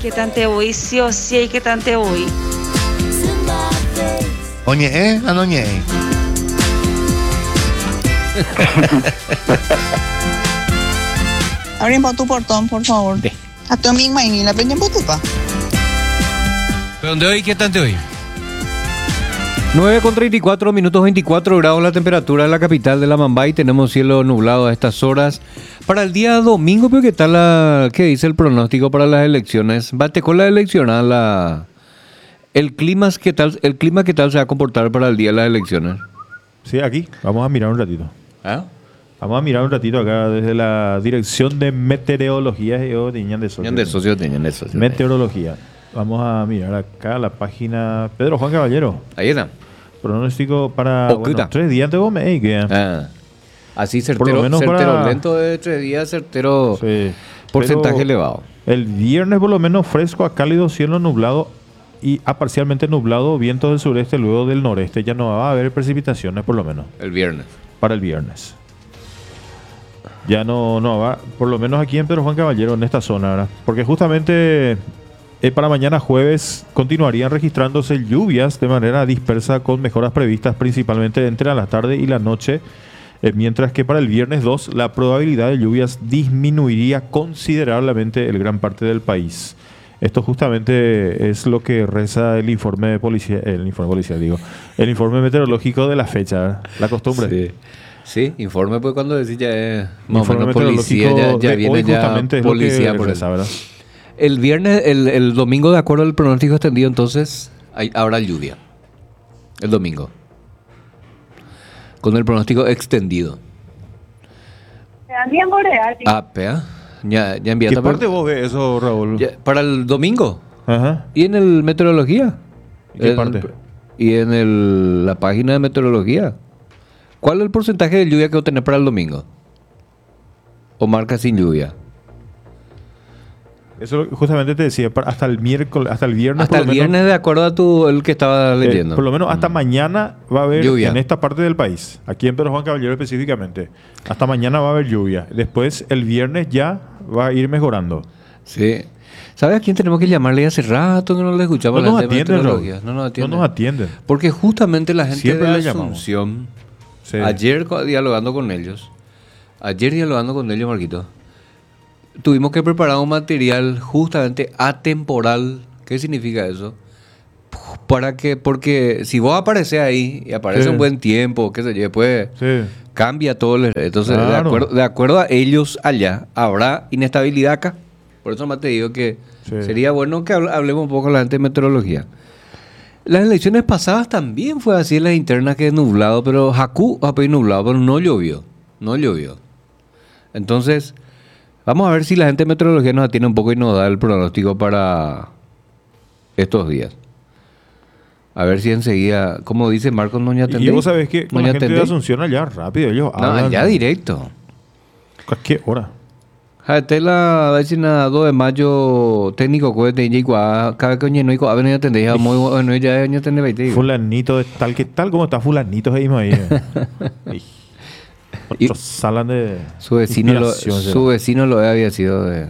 Que tante hoy, sí o sí hay que tante hoy. Oñe, anoñe. Abren para tu portón, por favor. A tu misma y la peña putupa. ¿Dónde hoy? ¿Qué tanto hoy? 9:34 minutos, 24 grados la temperatura en la capital de la Mambay. Tenemos cielo nublado a estas horas. Para el día domingo, pero ¿qué tal qué dice el pronóstico para las elecciones? Bate con la elección el clima qué tal se va a comportar para el día de las elecciones. Sí, aquí. Vamos a mirar un ratito. ¿Ah? Vamos a mirar un ratito acá desde la Dirección de Meteorología de Socio. Meteorología. Vamos a mirar acá la página Pedro Juan Caballero. Ahí está. Pronóstico para 3 días de Gómez. Así certero, Por lo menos certero lento de 3 días, certero porcentaje elevado. El viernes por lo menos fresco a cálido, cielo nublado y a parcialmente nublado, vientos del sureste, luego del noreste. Ya no va a haber precipitaciones por lo menos. El viernes. Para el viernes. Ya no va, por lo menos aquí en Pedro Juan Caballero, en esta zona, ¿verdad? Porque justamente para mañana jueves continuarían registrándose lluvias de manera dispersa con mejoras previstas principalmente entre la tarde y la noche, mientras que para el viernes 2 la probabilidad de lluvias disminuiría considerablemente en gran parte del país. Esto justamente es lo que reza el informe meteorológico de la fecha, ¿verdad? La costumbre. Sí, informe pues cuando decís ya es más informe o menos policía, ya viene hoy ya policía por eso. ¿Verdad? El viernes, el domingo, de acuerdo al pronóstico extendido, entonces habrá lluvia. El domingo. Con el pronóstico extendido. También boreal. Pea. Ya enviaste. ¿Qué parte vos ves eso, Raúl? Para el domingo. Ajá. ¿Y en el meteorología? ¿Qué parte? Y en la página de meteorología. ¿Cuál es el porcentaje de lluvia que va a tener para el domingo? ¿O marca sin lluvia? Eso justamente te decía, hasta el miércoles, hasta el viernes. Hasta el viernes, de acuerdo a el que estaba leyendo. Por lo menos hasta mañana va a haber lluvia en esta parte del país, aquí en Pedro Juan Caballero específicamente. Hasta mañana va a haber lluvia. Después, el viernes ya va a ir mejorando. Sí. ¿Sabes a quién tenemos que llamarle? Hace rato que no le escuchamos. No nos atienden, No nos atienden. Porque justamente la gente Siempre de le Asunción, sí. ayer dialogando con ellos, Marquito, tuvimos que preparar un material justamente atemporal. ¿Qué significa eso? Porque si vos apareces ahí y aparece un buen tiempo, qué sé yo, después cambia todo. Entonces, claro. de acuerdo a ellos allá, habrá inestabilidad acá. Por eso más te digo que sería bueno que hablemos un poco con la gente de meteorología. Las elecciones pasadas también fue así en las internas, que es nublado, pero Jacú va a pedir nublado, pero no llovió. Entonces, vamos a ver si la gente de meteorología nos atiende un poco y nos da el pronóstico para estos días. A ver si enseguida, como dice Marcos, no ya atendéis. Y vos sabés que con la gente de Asunción allá rápido, ellos hablan. Allá directo. Cualquier hora. La vecina 2 de mayo, técnico cohete, y cada que no hay a ver, no atendéis, muy bueno, ya no atendéis 20. Fulanito, tal que tal, como está Fulanito ahí. Otros salan de su vecino lo había sido de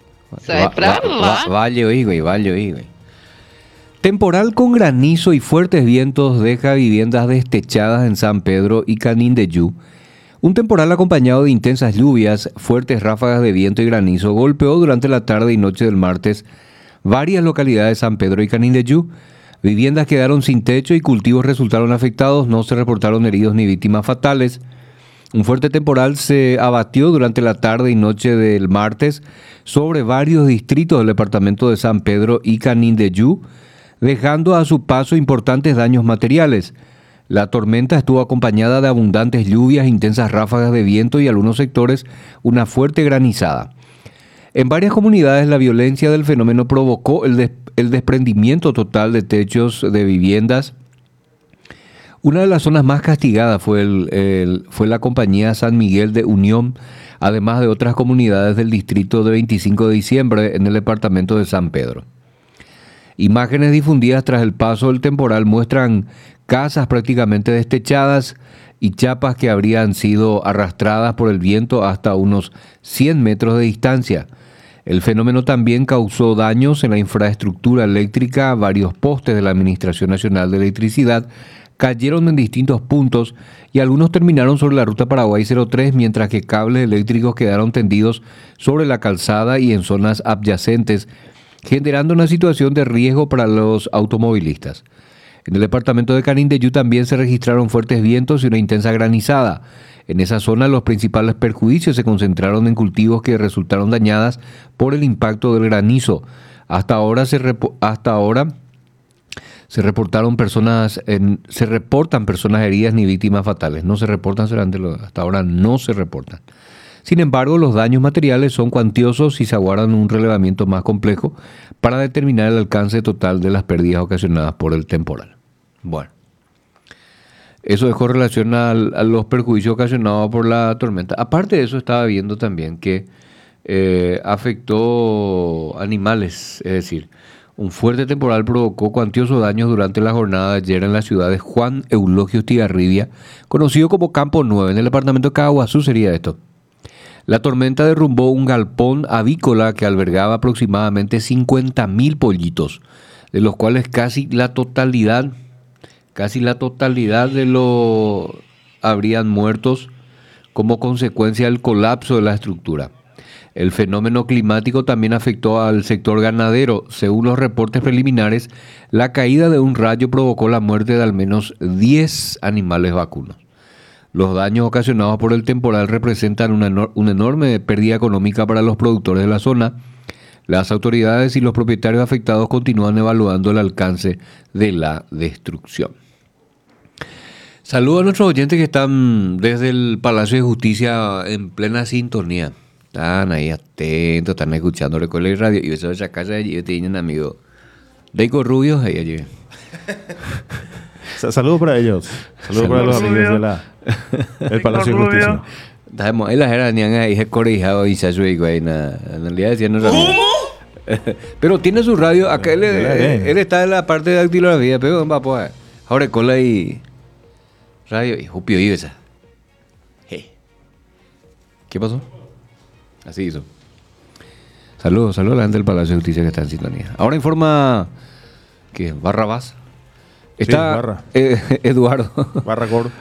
Valle Oí. Temporal con granizo y fuertes vientos deja viviendas destechadas en San Pedro y Canindeyú. Un temporal acompañado de intensas lluvias, fuertes ráfagas de viento y granizo golpeó durante la tarde y noche del martes varias localidades de San Pedro y Canindeyú. Viviendas quedaron sin techo y cultivos resultaron afectados. No se reportaron heridos ni víctimas fatales. Un fuerte temporal se abatió durante la tarde y noche del martes sobre varios distritos del departamento de San Pedro y Canindeyú, dejando a su paso importantes daños materiales. La tormenta estuvo acompañada de abundantes lluvias, intensas ráfagas de viento y en algunos sectores una fuerte granizada. En varias comunidades la violencia del fenómeno provocó el desprendimiento total de techos de viviendas. Una de las zonas más castigadas fue la compañía San Miguel de Unión, además de otras comunidades del distrito de 25 de diciembre en el departamento de San Pedro. Imágenes difundidas tras el paso del temporal muestran casas prácticamente destechadas y chapas que habrían sido arrastradas por el viento hasta unos 100 metros de distancia. El fenómeno también causó daños en la infraestructura eléctrica. Varios postes de la Administración Nacional de Electricidad cayeron en distintos puntos y algunos terminaron sobre la ruta Paraguay 03, mientras que cables eléctricos quedaron tendidos sobre la calzada y en zonas adyacentes, generando una situación de riesgo para los automovilistas. En el departamento de Canindeyú también se registraron fuertes vientos y una intensa granizada. En esa zona los principales perjuicios se concentraron en cultivos que resultaron dañadas por el impacto del granizo. Hasta ahora se reportan personas heridas ni víctimas fatales. No se reportan, hasta ahora no se reportan. Sin embargo, los daños materiales son cuantiosos y se aguardan un relevamiento más complejo para determinar el alcance total de las pérdidas ocasionadas por el temporal. Bueno, eso es con relación a los perjuicios ocasionados por la tormenta. Aparte de eso, estaba viendo también que afectó animales, es decir, un fuerte temporal provocó cuantiosos daños durante la jornada de ayer en la ciudad de Juan Eulogio Estigarribia, conocido como Campo 9, en el departamento de Caguazú sería esto. La tormenta derrumbó un galpón avícola que albergaba aproximadamente 50.000 pollitos, de los cuales casi la totalidad de los habrían muertos como consecuencia del colapso de la estructura. El fenómeno climático también afectó al sector ganadero. Según los reportes preliminares, la caída de un rayo provocó la muerte de al menos 10 animales vacunos. Los daños ocasionados por el temporal representan una enorme pérdida económica para los productores de la zona. Las autoridades y los propietarios afectados continúan evaluando el alcance de la destrucción. Saludos a nuestros oyentes que están desde el Palacio de Justicia en plena sintonía. Están ahí atentos, están escuchando Recolección Radio. Y eso de esa casa allí tienen amigo Deiko Rubio ahí allí. Saludos para ellos. Saludos para los amigos del Palacio de Justicia. Ahí las eran ahí se corrijado y se sube güey en realidad decían ¿cómo? Pero tiene su radio acá él está en la parte de dactilografía, pero va pues ahora cola y radio y jupio y esa. Hey. ¿Qué pasó? Así hizo. Saludos a la gente del Palacio de Justicia que está en sintonía. Ahora informa que Barrabás está sí, Barra. Eduardo Barra Cor.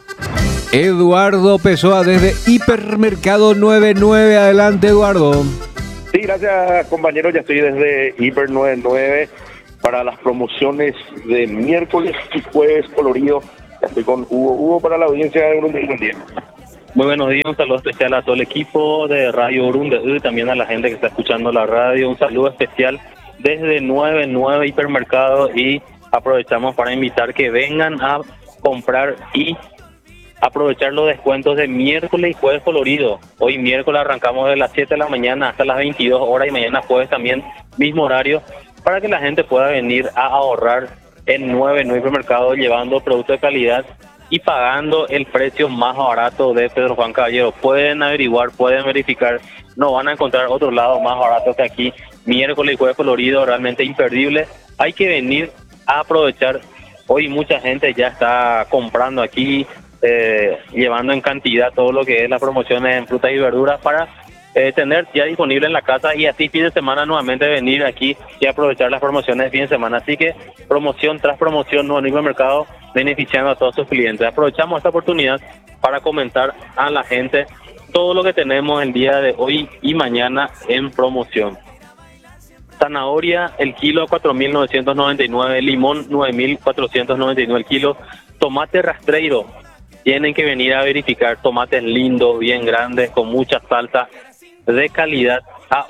Eduardo Pessoa desde Hipermercado 99. Adelante, Eduardo. Sí, gracias, compañeros. Ya estoy desde Hiper 99 para las promociones de miércoles y jueves colorido. Ya estoy con Hugo para la audiencia de Urunde. Muy buenos días, un saludo especial a todo el equipo de Radio Urunde y también a la gente que está escuchando la radio. Un saludo especial desde 99 Hipermercado y aprovechamos para invitar que vengan a comprar y aprovechar los descuentos de miércoles y jueves colorido. Hoy miércoles arrancamos de las 7 de la mañana hasta las 22 horas y mañana jueves también mismo horario para que la gente pueda venir a ahorrar en 99 Hipermercado llevando productos de calidad y pagando el precio más barato de Pedro Juan Caballero. Pueden averiguar, pueden verificar, no van a encontrar otro lado más barato que aquí. Miércoles y jueves colorido, realmente imperdible. Hay que venir a aprovechar. Hoy mucha gente ya está comprando aquí, llevando en cantidad todo lo que es las promociones en frutas y verduras para tener ya disponible en la casa y así fin de semana nuevamente venir aquí y aprovechar las promociones de fin de semana. Así que promoción tras promoción, nuevo nivel de mercado, beneficiando a todos sus clientes. Aprovechamos esta oportunidad para comentar a la gente todo lo que tenemos el día de hoy y mañana en promoción. Zanahoria, el kilo 4.999, limón 9.499 el kilo, tomate rastreiro, tienen que venir a verificar, tomates lindos, bien grandes, con mucha salsa, de calidad, a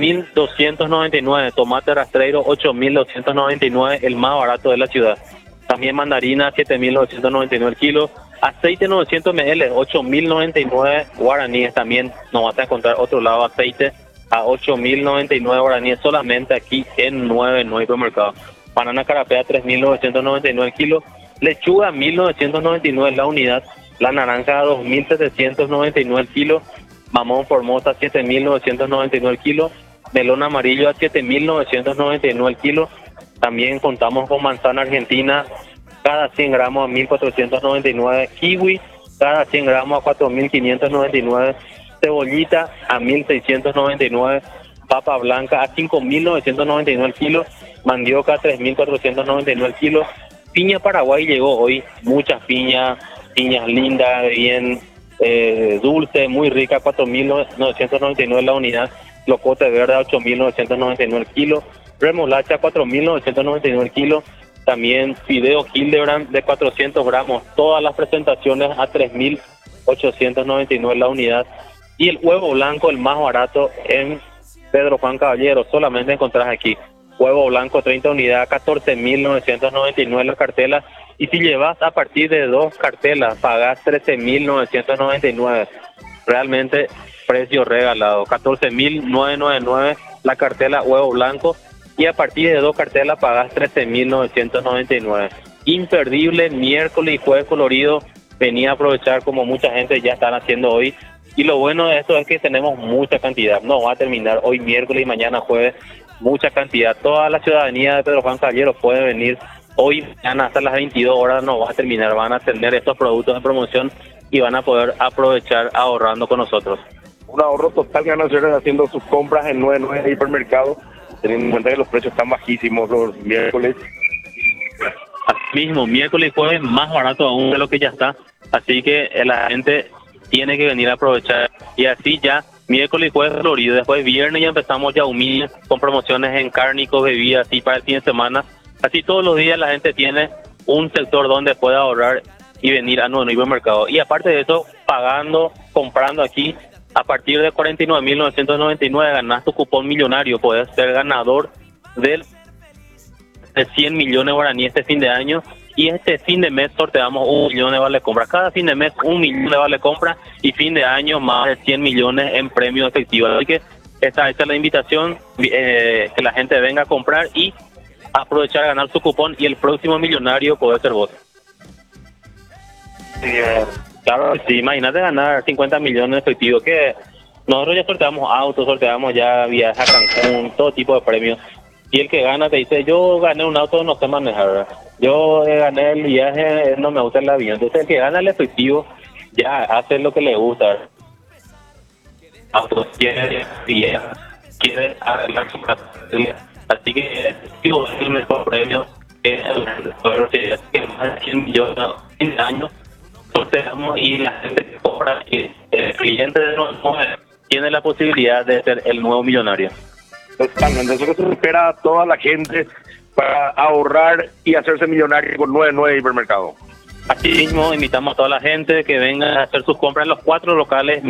8.299, tomate rastreiro 8.299, el más barato de la ciudad. También mandarina 7.999 el kilo, aceite 900 ml 8.099 guaraníes, también no vas a encontrar otro lado aceite a 8.099 guaraníes solamente aquí en 99 Hipermercado. Banana carapea 3.999 el kilo, lechuga 1.999 la unidad, la naranja 2.799 el kilo, mamón formosa 7.999 el kilo, melón amarillo a 7.999 el kilo. También contamos con manzana argentina cada 100 gramos a 1.499, kiwi cada 100 gramos a 4.599, cebollita a 1.699, papa blanca a 5.999 el kilo, mandioca a 3.499 el kilo, piña Paraguay llegó hoy, muchas piñas lindas, bien dulce, muy rica, 4.999 la unidad, locote verde a 8.999 el kilo, remolacha 4.999 el kilo, también fideo Hildebrand de 400 gramos, todas las presentaciones a 3.899 la unidad, y el huevo blanco, el más barato en Pedro Juan Caballero, solamente encontrás aquí, huevo blanco 30 unidades, 14.999 la cartela, y si llevas a partir de 2 cartelas, pagás 13.999, realmente precio regalado, 14.999 la cartela huevo blanco, y a partir de 2 cartelas pagás 13.999. Imperdible, miércoles y jueves colorido, venía a aprovechar como mucha gente ya están haciendo hoy, y lo bueno de esto es que tenemos mucha cantidad, no va a terminar hoy miércoles y mañana jueves, mucha cantidad, toda la ciudadanía de Pedro Juan Caballero puede venir hoy, mañana hasta las 22 horas, no va a terminar, van a tener estos productos de promoción y van a poder aprovechar ahorrando con nosotros. Un ahorro total que van a hacer haciendo sus compras en 99 de hipermercado, teniendo en cuenta que los precios están bajísimos los miércoles. Así mismo, miércoles y jueves más barato aún de lo que ya está, así que la gente tiene que venir a aprovechar, y así ya miércoles y jueves florido, después viernes ya empezamos ya humildes con promociones en cárnicos, bebidas, así para el fin de semana, así todos los días la gente tiene un sector donde puede ahorrar y venir a nuestro mercado, y aparte de eso, comprando aquí, a partir de 49.999 ganás tu cupón millonario, puedes ser ganador de 100 millones guaraní este fin de año, y este fin de mes sorteamos 1 millón de vale compra. Cada fin de mes 1 millón de vale compra y fin de año más de 100 millones en premios efectivos. Así que esta es la invitación, que la gente venga a comprar y aprovechar a ganar su cupón, y el próximo millonario puede ser vos. Claro, sí, imagínate ganar 50 millones efectivos, que nosotros ya sorteamos autos, sorteamos ya viajes a Cancún, todo tipo de premios. Y el que gana te dice, yo gané un auto, no sé manejar, ¿verdad? Yo gané el viaje, no me gusta el avión. Entonces el que gana el efectivo ya hace lo que le gusta, ¿verdad? Autos quiere arreglar su casa. Así que digo, es el mejor premio que más de 100 millones en el año sorteamos, y la gente que compra, el cliente de nosotros tiene la posibilidad de ser el nuevo millonario. Totalmente, eso que se espera a toda la gente para ahorrar y hacerse millonario con 99 hipermercados. Así mismo invitamos a toda la gente que venga a hacer sus compras en los 4 locales